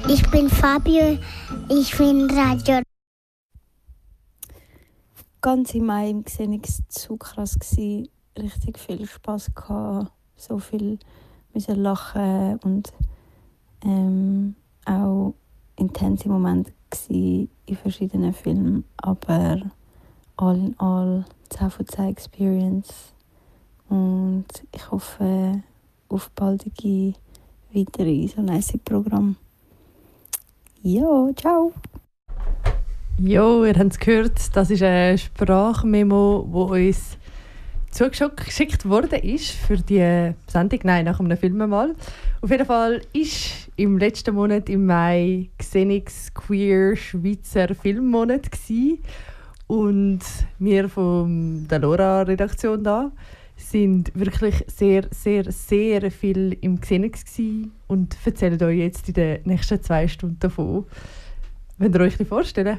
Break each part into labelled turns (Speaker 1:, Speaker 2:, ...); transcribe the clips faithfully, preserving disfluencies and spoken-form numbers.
Speaker 1: Ich bin Fabio, ich bin Radio.
Speaker 2: Ganz im Mai im Xenix zu krass gsi, richtig viel Spass gehabt, so viel müssen lachen und ähm, auch intense Momente gsi in verschiedenen Filmen, aber all in all zehn von zehn Experience und ich hoffe auf baldige weitere so nice Programm. Jo, ciao!
Speaker 3: Jo, ihr habt es gehört, das ist eine Sprachmemo, die uns zugeschickt worden ist für die Sendung. Nein, nach einem Film mal. Auf jeden Fall ist im letzten Monat im Mai Xenix Queer Schweizer Filmmonat gsi und wir von der LoRa-Redaktion da sind wirklich sehr, sehr, sehr viel im Xenix gsi und erzählen euch jetzt in den nächsten zwei Stunden davon. Wollt ihr euch das vorstellen?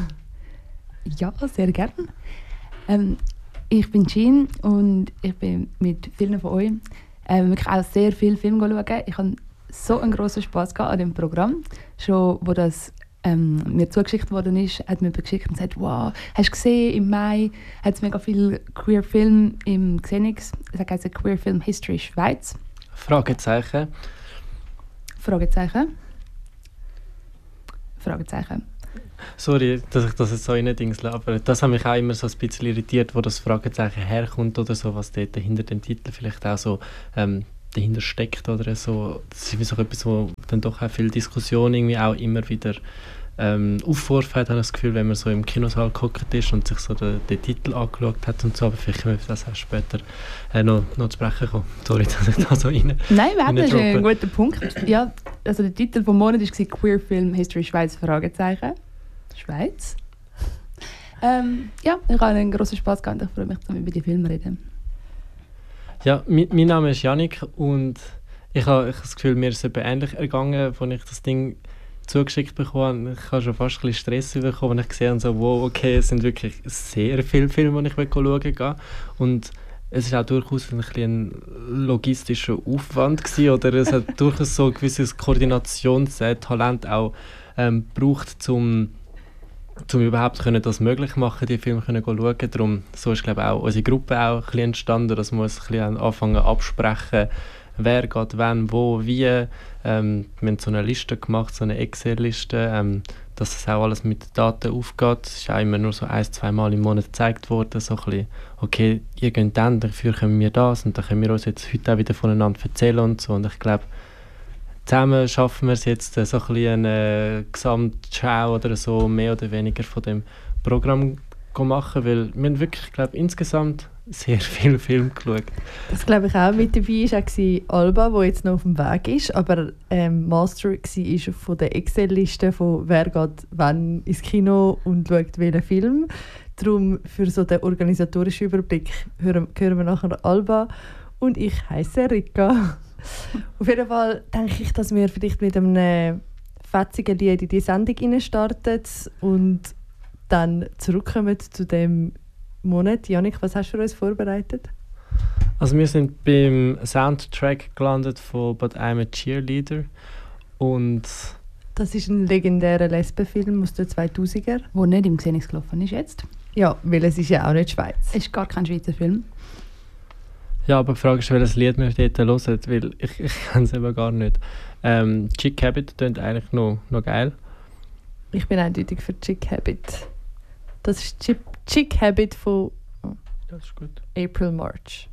Speaker 4: Ja, sehr gerne. Ähm, ich bin Jean und ich bin mit vielen von euch ähm, wirklich auch sehr viel Film schauen. Ich habe so einen grossen Spass an dem Programm. Schon, wo das ähm, mir zugeschickt worden ist, hat mir jemand geschickt und gesagt, wow, hast du gesehen, im Mai hat es mega viel Queer Film im Xenix. Es heißt Queer Film History Schweiz.
Speaker 5: Fragezeichen.
Speaker 4: Fragezeichen. Fragezeichen.
Speaker 5: Sorry, dass ich das jetzt so reindingsle, aber das hat mich auch immer so ein bisschen irritiert, wo das Fragezeichen herkommt oder so, was dort hinter dem Titel vielleicht auch so ähm, dahinter steckt oder so. Das ist so etwas, wo dann doch auch viel Diskussion irgendwie auch immer wieder ähm, aufgeworfen hat, habe ich das Gefühl, wenn man so im Kinosaal geguckt ist und sich so den, den Titel angeschaut hat und so, aber vielleicht können wir das auch später äh, noch, noch zu sprechen kommen. Sorry, dass ich da so rein
Speaker 4: Nein, überhaupt nicht, das ist ein guter Punkt. Ja, also der Titel des Monats war Queer Film History Schweiz, Fragezeichen. Schweiz. ähm, ja, ich habe einen grossen Spass gehabt. Ich freue mich, dass wir über die Filme reden.
Speaker 5: Ja, mein, mein Name ist Yannick und ich habe, ich habe das Gefühl, mir ist es ähnlich ergangen, als ich das Ding zugeschickt bekommen. Ich habe schon fast ein bisschen Stress bekommen, als ich gesehen habe, so, wow, okay, es sind wirklich sehr viele Filme, die ich schauen will. Und es war auch durchaus ein, bisschen ein logistischer Aufwand gewesen, oder es hat durchaus so ein gewisses Koordinationstalent auch ähm, gebraucht, um um überhaupt können das möglich machen, die Filme können schauen. Darum, so ist, glaube ich, auch unsere Gruppe auch ein bisschen entstanden, dass wir uns ein bisschen anfangen absprechen, wer geht wann, wo, wie. Ähm, wir haben so eine Liste gemacht, so eine Excel-Liste, ähm, dass das auch alles mit Daten aufgeht. Es ist auch immer nur so ein, zwei Mal im Monat gezeigt worden, so ein bisschen, okay, ihr geht dann, dafür können wir das und dann können wir uns jetzt heute auch wieder voneinander erzählen und so. Und ich glaube, zusammen schaffen wir es jetzt, so ein bisschen eine Gesamtschau oder so mehr oder weniger von dem Programm zu machen, weil wir haben wirklich, glaube ich, insgesamt sehr viele Filme geschaut.
Speaker 3: Das glaube ich auch. Mit dabei war auch Alba, die jetzt noch auf dem Weg ist, aber ähm, Master war von der Excel-Liste von wer geht wann ins Kino und schaut welchen Film. Darum für so den organisatorischen Überblick hören, hören wir nachher Alba und ich heiße Rika. Auf jeden Fall denke ich, dass wir vielleicht mit einem fetzigen Lied in die Sendung starten und dann zurückkommen zu dem Monat. Jannik, was hast du für uns vorbereitet?
Speaker 5: Also wir sind beim Soundtrack gelandet von «But I'm a Cheerleader» und
Speaker 3: das ist ein legendärer Lesbenfilm aus den zweitausender,
Speaker 4: der nicht im Xenix gelaufen ist jetzt.
Speaker 3: Ja, weil es ist ja auch nicht Schweiz.
Speaker 4: Es ist gar kein Schweizer Film.
Speaker 5: Ja, aber die Frage ist, welches Lied wir dort hören, weil ich, ich kenne es eben gar nicht. Ähm, «Chick Habit» klingt eigentlich noch, noch geil.
Speaker 3: Ich bin eindeutig für «Chick Habit». Das ist «Chick Habit» von oh,
Speaker 5: das ist gut.
Speaker 3: April March.